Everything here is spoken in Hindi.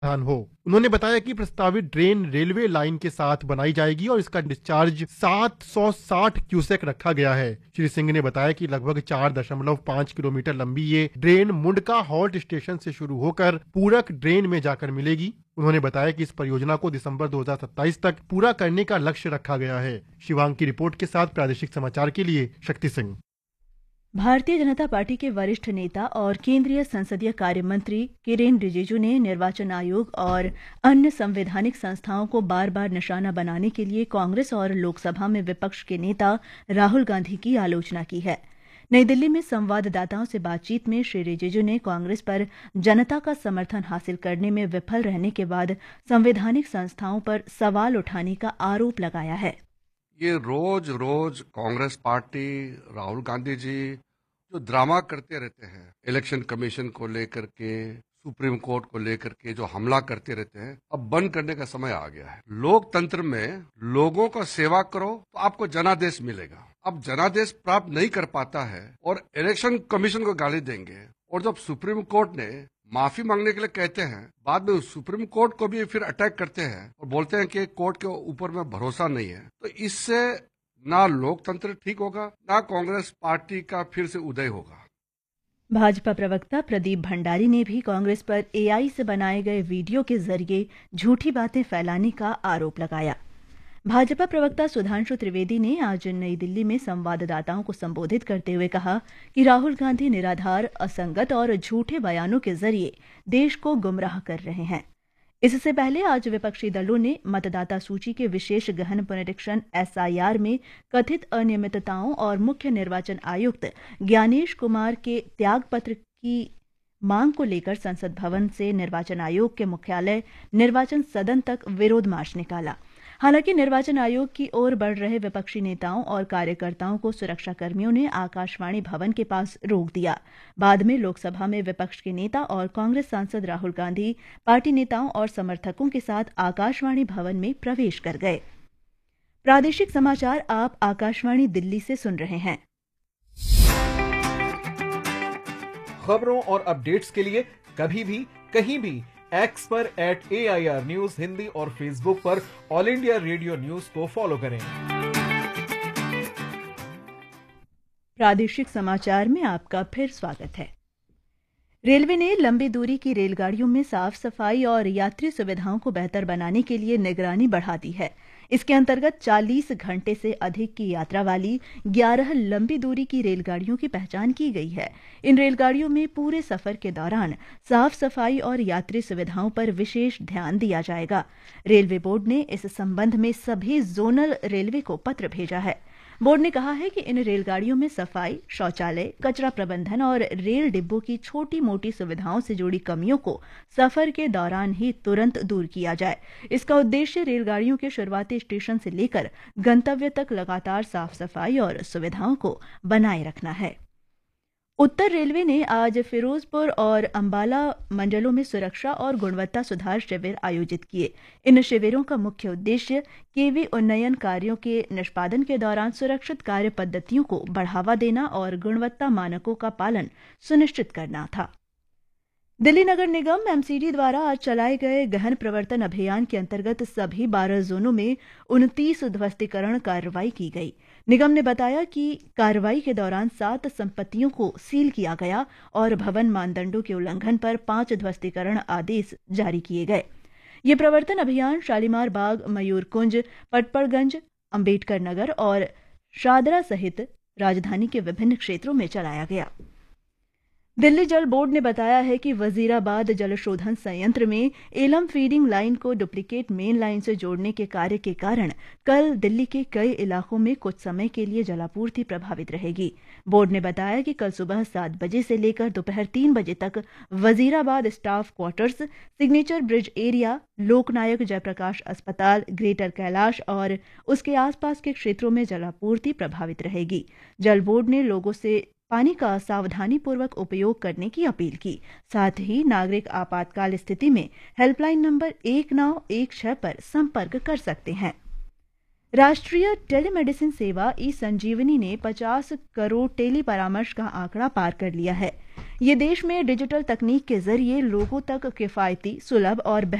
हो। उन्होंने बताया कि प्रस्तावित ड्रेन रेलवे लाइन के साथ बनाई जाएगी और इसका डिस्चार्ज 760 क्यूसेक रखा गया है। श्री सिंह ने बताया कि लगभग 4.5 किलोमीटर लंबी ये ड्रेन मुंडका हॉल्ट स्टेशन से शुरू होकर पूरक ड्रेन में जाकर मिलेगी। उन्होंने बताया कि इस परियोजना को दिसंबर 2027 तक पूरा करने का लक्ष्य रखा गया है। शिवांग की रिपोर्ट के साथ प्रादेशिक समाचार के लिए शक्ति सिंह। भारतीय जनता पार्टी के वरिष्ठ नेता और केंद्रीय संसदीय कार्य मंत्री किरेन रिजिजू ने निर्वाचन आयोग और अन्य संवैधानिक संस्थाओं को बार बार निशाना बनाने के लिए कांग्रेस और लोकसभा में विपक्ष के नेता राहुल गांधी की आलोचना की है। नई दिल्ली में संवाददाताओं से बातचीत में श्री रिजिजू ने कांग्रेस पर जनता का समर्थन हासिल करने में विफल रहने के बाद संवैधानिक संस्थाओं पर सवाल उठाने का आरोप लगाया है। ये रोज रोज कांग्रेस पार्टी, राहुल गांधी जी जो ड्रामा करते रहते हैं, इलेक्शन कमीशन को लेकर के, सुप्रीम कोर्ट को लेकर के जो हमला करते रहते हैं, अब बंद करने का समय आ गया है। लोकतंत्र में लोगों का सेवा करो तो आपको जनादेश मिलेगा। अब जनादेश प्राप्त नहीं कर पाता है और इलेक्शन कमीशन को गाली देंगे, और जब सुप्रीम कोर्ट ने माफी मांगने के लिए कहते हैं, बाद में सुप्रीम कोर्ट को भी फिर अटैक करते हैं और बोलते हैं कि कोर्ट के ऊपर में भरोसा नहीं है, तो इससे ना लोकतंत्र ठीक होगा, ना कांग्रेस पार्टी का फिर से उदय होगा। भाजपा प्रवक्ता प्रदीप भंडारी ने भी कांग्रेस पर एआई से बनाए गए वीडियो के जरिए झूठी बातें फैलाने का आरोप लगाया। भाजपा प्रवक्ता सुधांशु त्रिवेदी ने आज नई दिल्ली में संवाददाताओं को संबोधित करते हुए कहा कि राहुल गांधी निराधार, असंगत और झूठे बयानों के जरिए देश को गुमराह कर रहे हैं। इससे पहले आज विपक्षी दलों ने मतदाता सूची के विशेष गहन पुनरीक्षण एसआईआर में कथित अनियमितताओं और मुख्य निर्वाचन आयुक्त ज्ञानेश कुमार के त्यागपत्र की मांग को लेकर संसद भवन से निर्वाचन आयोग के मुख्यालय निर्वाचन सदन तक विरोध मार्च निकाला। हालांकि निर्वाचन आयोग की ओर बढ़ रहे विपक्षी नेताओं और कार्यकर्ताओं को सुरक्षाकर्मियों ने आकाशवाणी भवन के पास रोक दिया। बाद में लोकसभा में विपक्ष के नेता और कांग्रेस सांसद राहुल गांधी पार्टी नेताओं और समर्थकों के साथ आकाशवाणी भवन में प्रवेश कर गए। प्रादेशिक समाचार आप आकाशवाणी दिल्ली से सुन रहे हैं। खबरों और अपडेट्स के लिए कभी भी कहीं भी एक्स पर @AIR न्यूज हिंदी और फेसबुक पर ऑल इंडिया रेडियो न्यूज को फॉलो करें। प्रादेशिक समाचार में आपका फिर स्वागत है। रेलवे ने लंबी दूरी की रेलगाड़ियों में साफ सफाई और यात्री सुविधाओं को बेहतर बनाने के लिए निगरानी बढ़ा दी है। इसके अंतर्गत 40 घंटे से अधिक की यात्रा वाली 11 लंबी दूरी की रेलगाड़ियों की पहचान की गई है। इन रेलगाड़ियों में पूरे सफर के दौरान साफ सफाई और यात्री सुविधाओं पर विशेष ध्यान दिया जाएगा। रेलवे बोर्ड ने इस संबंध में सभी जोनल रेलवे को पत्र भेजा है। बोर्ड ने कहा है कि इन रेलगाड़ियों में सफाई, शौचालय, कचरा प्रबंधन और रेल डिब्बों की छोटी मोटी सुविधाओं से जुड़ी कमियों को सफर के दौरान ही तुरंत दूर किया जाए। इसका उद्देश्य रेलगाड़ियों के शुरुआती स्टेशन से लेकर गंतव्य तक लगातार साफ सफाई और सुविधाओं को बनाए रखना है। उत्तर रेलवे ने आज फिरोजपुर और अंबाला मंडलों में सुरक्षा और गुणवत्ता सुधार शिविर आयोजित किए। इन शिविरों का मुख्य उद्देश्य केवी उन्नयन कार्यों के निष्पादन के दौरान सुरक्षित कार्य पद्धतियों को बढ़ावा देना और गुणवत्ता मानकों का पालन सुनिश्चित करना था। दिल्ली नगर निगम एमसीडी द्वारा आज चलाए गए गहन प्रवर्तन अभियान के अंतर्गत सभी 12 जोनों में 29 ध्वस्तीकरण कार्रवाई की गई। निगम ने बताया कि कार्रवाई के दौरान 7 संपत्तियों को सील किया गया और भवन मानदंडों के उल्लंघन पर 5 ध्वस्तीकरण आदेश जारी किए गए। ये प्रवर्तन अभियान शालीमार बाग, मयूरकुंज, पटपड़गंज, अंबेडकर नगर और शादरा सहित राजधानी के विभिन्न क्षेत्रों में चलाया गया। दिल्ली जल बोर्ड ने बताया है कि वजीराबाद जल शोधन संयंत्र में एलम फीडिंग लाइन को डुप्लीकेट मेन लाइन से जोड़ने के कार्य के कारण कल दिल्ली के कई इलाकों में कुछ समय के लिए जलापूर्ति प्रभावित रहेगी। बोर्ड ने बताया कि कल सुबह 7 बजे से लेकर दोपहर 3 बजे तक Wazirabad staff quarters, signature bridge area, लोकनायक जयप्रकाश अस्पताल, ग्रेटर कैलाश और उसके आसपास के क्षेत्रों में जलापूर्ति प्रभावित रहेगी। जल बोर्ड ने लोगों से पानी का सावधानीपूर्वक उपयोग करने की अपील की। साथ ही नागरिक आपातकाल स्थिति में हेल्पलाइन नंबर 1916 पर संपर्क कर सकते हैं। राष्ट्रीय टेलीमेडिसिन सेवा ई संजीवनी ने 50 करोड़ टेली परामर्श का आंकड़ा पार कर लिया है। ये देश में डिजिटल तकनीक के जरिए लोगों तक किफायती, सुलभ और